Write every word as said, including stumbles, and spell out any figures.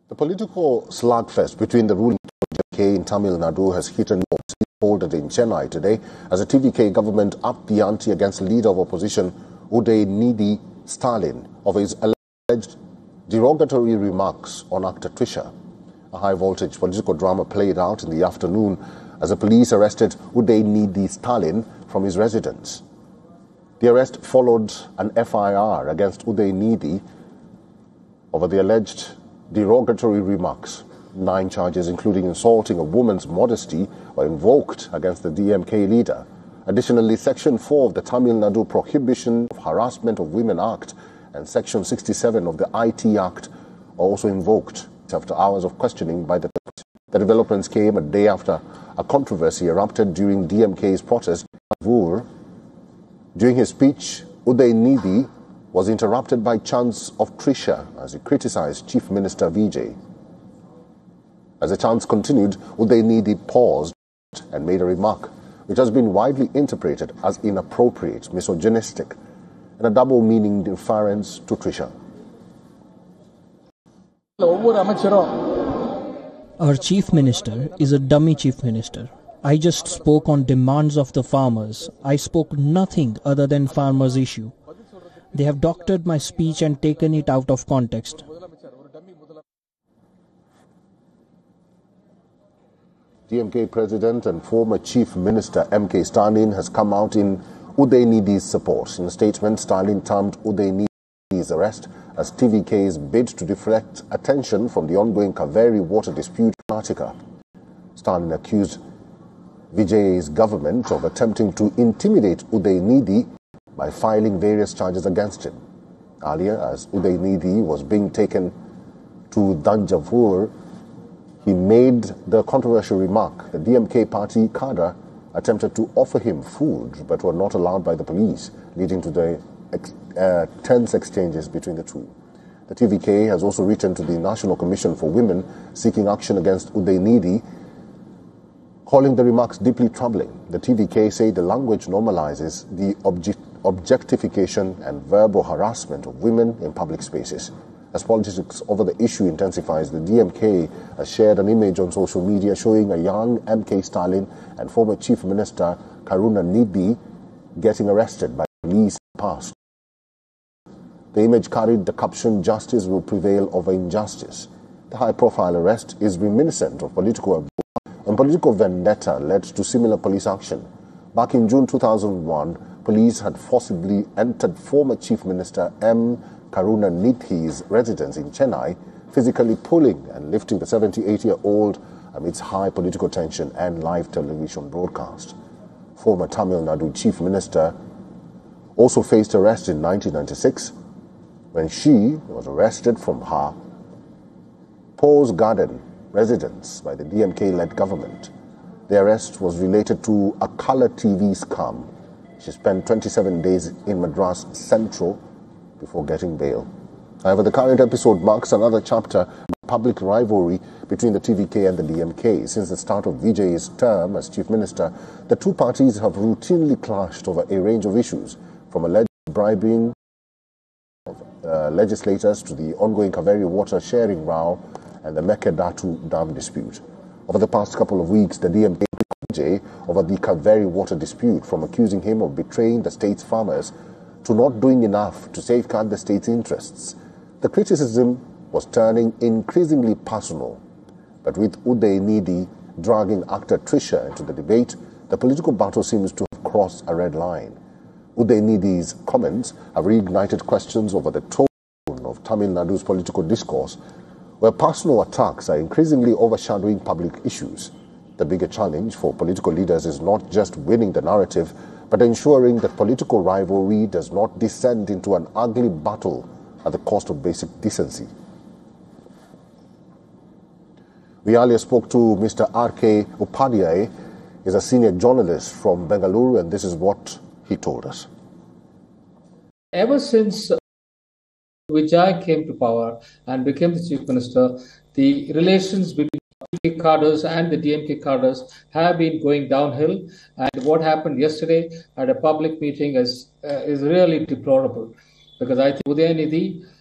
The political slugfest between the ruling T V K in Tamil Nadu has hit a new folded in Chennai today as the T V K government upped the ante against the leader of opposition Udayanidhi Stalin of his alleged derogatory remarks on actor Trisha. A high-voltage political drama played out in the afternoon as the police arrested Udayanidhi Stalin from his residence. The arrest followed an F I R against Udayanidhi over the alleged derogatory remarks. Nine charges, including insulting a woman's modesty, were invoked against the D M K leader. Additionally, Section four of the Tamil Nadu Prohibition of Harassment of Women Act and Section sixty-seven of the I T Act are also invoked. After hours of questioning by the the developments came a day after a controversy erupted during D M K's protest. During his speech, Udayanidhi was interrupted by chants of Trisha as he criticized Chief Minister Vijay. As the chants continued, Udayanidhi paused and made a remark which has been widely interpreted as inappropriate, misogynistic, and a double-meaning reference to Trisha. Our chief minister is a dummy chief minister. I just spoke on demands of the farmers. I spoke nothing other than farmers' issue. They have doctored my speech and taken it out of context. D M K President and former Chief Minister M K Stalin has come out in Udayanidhi's support. In a statement, Stalin termed Udayanidhi's arrest as T V K's bid to deflect attention from the ongoing Kaveri water dispute in Karnataka. Stalin accused Vijay's government of attempting to intimidate Udayanidhi by filing various charges against him. Earlier, as Udayanidhi was being taken to Thanjavur, he made the controversial remark. The D M K party cadre attempted to offer him food but were not allowed by the police, leading to the ex uh, tense exchanges between the two. The T V K has also written to the National Commission for Women seeking action against Udayanidhi, calling the remarks deeply troubling. The T V K say the language normalizes the object objectification and verbal harassment of women in public spaces. As politics over the issue intensifies, the D M K has shared an image on social media showing a young M K Stalin and former Chief Minister Karunanidhi getting arrested by police in the past. The image carried the caption, "Justice will prevail over injustice." The high-profile arrest is reminiscent of political abuse and political vendetta led to similar police action. Back in June two thousand one, police had forcibly entered former Chief Minister M. Karunanidhi's residence in Chennai, physically pulling and lifting the seventy-eight-year-old amidst high political tension and live television broadcast. Former Tamil Nadu Chief Minister also faced arrest in nineteen ninety-six when she was arrested from her Pose Garden residence by the D M K-led government. The arrest was related to a color T V scam. She spent twenty-seven days in Madras Central before getting bail. However, the current episode marks another chapter in public rivalry between the T V K and the D M K. Since the start of Vijay's term as Chief Minister, the two parties have routinely clashed over a range of issues, from alleged bribing of uh, legislators to the ongoing Kaveri water sharing row and the Mekedatu Dam dispute. Over the past couple of weeks, the D M K Vijay over the Kaveri water dispute, from accusing him of betraying the state's farmers to not doing enough to safeguard the state's interests. The criticism was turning increasingly personal. But with Udayanidhi dragging actor Trisha into the debate, the political battle seems to have crossed a red line. Udayanidhi's comments have reignited questions over the tone of Tamil Nadu's political discourse, where personal attacks are increasingly overshadowing public issues. The bigger challenge for political leaders is not just winning the narrative, but ensuring that political rivalry does not descend into an ugly battle at the cost of basic decency. We earlier spoke to Mister R K Upadhyay. He's a senior journalist from Bengaluru, and this is what he told us. Ever since Vijay came to power and became the Chief Minister, the relations between T V cadres and the D M K cadres have been going downhill, and what happened yesterday at a public meeting is uh, is really deplorable, because I think Udayanidhi